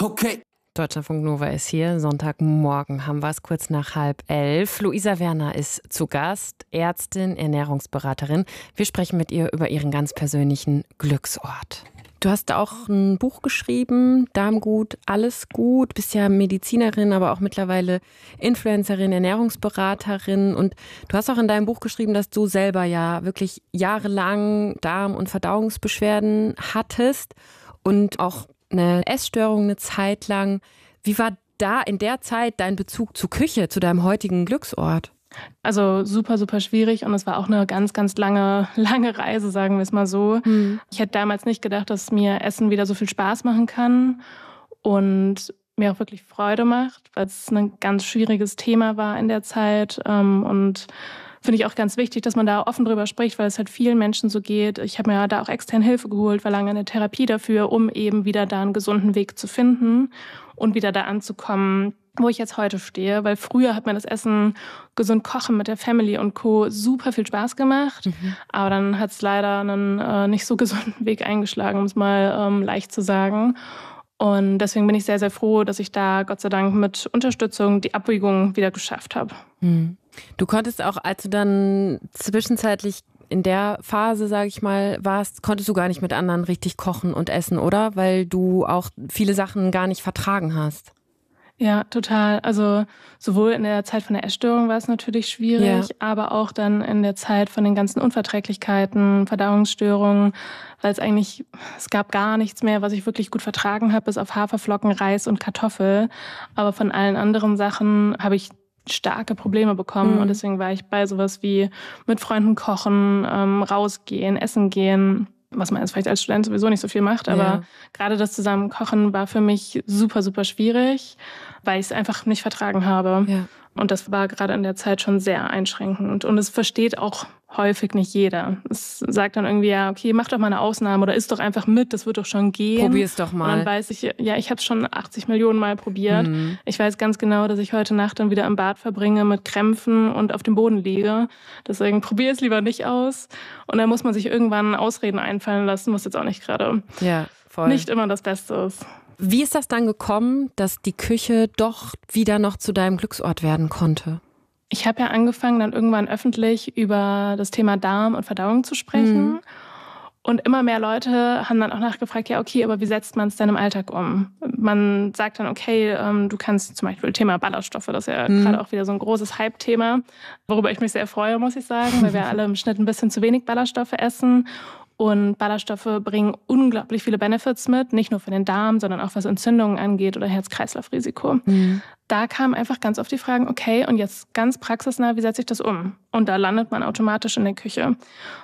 Okay. Deutschlandfunk Nova ist hier. Sonntagmorgen haben wir es kurz nach 10:30. Luisa Werner ist zu Gast, Ärztin, Ernährungsberaterin. Wir sprechen mit ihr über ihren ganz persönlichen Glücksort. Du hast auch ein Buch geschrieben, Darmgut, alles gut. Bist ja Medizinerin, aber auch mittlerweile Influencerin, Ernährungsberaterin. Und du hast auch in deinem Buch geschrieben, dass du selber ja wirklich jahrelang Darm- und Verdauungsbeschwerden hattest und auch eine Essstörung eine Zeit lang. Wie war da in der Zeit dein Bezug zur Küche, zu deinem heutigen Glücksort? Also super, super schwierig und es war auch eine ganz, ganz lange Reise, sagen wir es mal so. Ich hätte damals nicht gedacht, dass mir Essen wieder so viel Spaß machen kann und mir auch wirklich Freude macht, weil es ein ganz schwieriges Thema war in der Zeit und finde ich auch ganz wichtig, dass man da offen drüber spricht, weil es halt vielen Menschen so geht. Ich habe mir da auch extern Hilfe geholt, war lange in der Therapie dafür, um eben wieder da einen gesunden Weg zu finden und wieder da anzukommen, wo ich jetzt heute stehe. Weil früher hat mir das Essen, gesund kochen mit der Family und Co. super viel Spaß gemacht. Aber dann hat es leider einen nicht so gesunden Weg eingeschlagen, um es mal leicht zu sagen. Und deswegen bin ich sehr, sehr froh, dass ich da Gott sei Dank mit Unterstützung die Abbiegung wieder geschafft habe. Du konntest auch, als du dann zwischenzeitlich in der Phase, sage ich mal, warst, konntest du gar nicht mit anderen richtig kochen und essen, oder? Weil du auch viele Sachen gar nicht vertragen hast. Ja, total. Also sowohl in der Zeit von der Essstörung war es natürlich schwierig, aber auch dann in der Zeit von den ganzen Unverträglichkeiten, Verdauungsstörungen, weil es gab gar nichts mehr, was ich wirklich gut vertragen habe, bis auf Haferflocken, Reis und Kartoffel. Aber von allen anderen Sachen habe ich starke Probleme bekommen und deswegen war ich bei sowas wie mit Freunden kochen, rausgehen, essen gehen, was man jetzt vielleicht als Student sowieso nicht so viel macht, aber gerade das Zusammenkochen war für mich super, super schwierig, weil ich es einfach nicht vertragen habe. Ja. Und das war gerade in der Zeit schon sehr einschränkend. Und es versteht auch häufig nicht jeder. Es sagt dann irgendwie, ja, okay, mach doch mal eine Ausnahme oder isst doch einfach mit, das wird doch schon gehen. Probier's doch mal. Und dann weiß ich, ja, ich habe es schon 80 Millionen Mal probiert. Ich weiß ganz genau, dass ich heute Nacht dann wieder im Bad verbringe mit Krämpfen und auf dem Boden liege. Deswegen probier es lieber nicht aus. Und dann muss man sich irgendwann Ausreden einfallen lassen, was jetzt auch nicht gerade nicht immer das Beste ist. Wie ist das dann gekommen, dass die Küche doch wieder noch zu deinem Glücksort werden konnte? Ich habe ja angefangen, dann irgendwann öffentlich über das Thema Darm und Verdauung zu sprechen. Und immer mehr Leute haben dann auch nachgefragt, ja, okay, aber wie setzt man es denn im Alltag um? Man sagt dann, okay, du kannst zum Beispiel Thema Ballaststoffe, das ist ja gerade auch wieder so ein großes Hype-Thema, worüber ich mich sehr freue, muss ich sagen, weil wir alle im Schnitt ein bisschen zu wenig Ballaststoffe essen. Und Ballaststoffe bringen unglaublich viele Benefits mit, nicht nur für den Darm, sondern auch was Entzündungen angeht oder Herz-Kreislauf-Risiko. Da kamen einfach ganz oft die Fragen, okay, und jetzt ganz praxisnah, wie setze ich das um? Und da landet man automatisch in der Küche.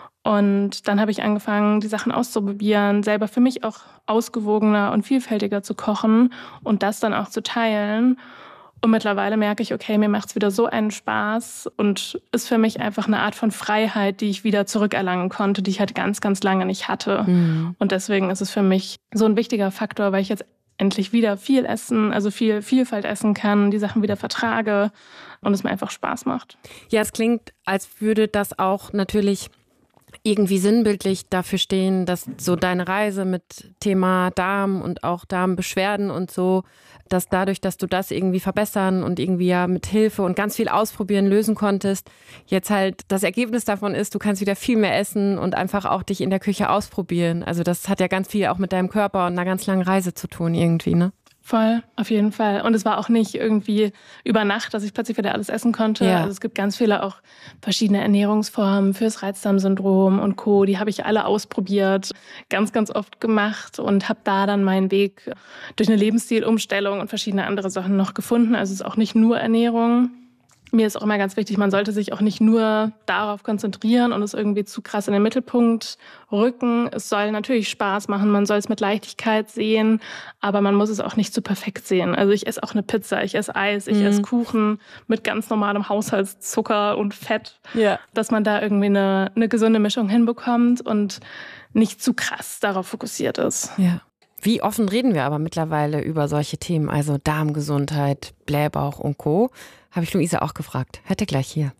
Und dann habe ich angefangen, die Sachen auszuprobieren, selber für mich auch ausgewogener und vielfältiger zu kochen und das dann auch zu teilen. Und mittlerweile merke ich, okay, mir macht es wieder so einen Spaß und ist für mich einfach eine Art von Freiheit, die ich wieder zurückerlangen konnte, die ich halt ganz, ganz lange nicht hatte. Und deswegen ist es für mich so ein wichtiger Faktor, weil ich jetzt endlich wieder viel essen, also viel Vielfalt essen kann, die Sachen wieder vertrage und es mir einfach Spaß macht. Ja, es klingt, als würde das auch natürlich irgendwie sinnbildlich dafür stehen, dass so deine Reise mit Thema Darm und auch Darmbeschwerden und so, dass dadurch, dass du das irgendwie verbessern und irgendwie ja mit Hilfe und ganz viel ausprobieren lösen konntest, jetzt halt das Ergebnis davon ist, du kannst wieder viel mehr essen und einfach auch dich in der Küche ausprobieren. Also das hat ja ganz viel auch mit deinem Körper und einer ganz langen Reise zu tun irgendwie, ne? Voll, auf jeden Fall. Und es war auch nicht irgendwie über Nacht, dass ich plötzlich wieder alles essen konnte. Ja. Also es gibt ganz viele auch verschiedene Ernährungsformen fürs Reizdarmsyndrom und Co. Die habe ich alle ausprobiert, ganz, ganz oft gemacht und habe da dann meinen Weg durch eine Lebensstilumstellung und verschiedene andere Sachen noch gefunden. Also es ist auch nicht nur Ernährung. Mir ist auch immer ganz wichtig, man sollte sich auch nicht nur darauf konzentrieren und es irgendwie zu krass in den Mittelpunkt rücken. Es soll natürlich Spaß machen, man soll es mit Leichtigkeit sehen, aber man muss es auch nicht zu perfekt sehen. Also ich esse auch eine Pizza, ich esse Eis, ich esse Kuchen mit ganz normalem Haushaltszucker und Fett, dass man da irgendwie eine gesunde Mischung hinbekommt und nicht zu krass darauf fokussiert ist. Ja. Wie offen reden wir aber mittlerweile über solche Themen, also Darmgesundheit, Blähbauch und Co.? Habe ich Luisa auch gefragt. Hört ihr gleich hier.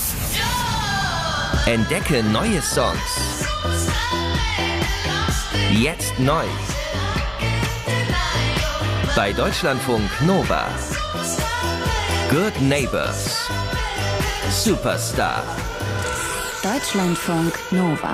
Entdecke neue Songs. Jetzt neu. Bei Deutschlandfunk Nova. Good Neighbors. Superstar. Deutschlandfunk Nova.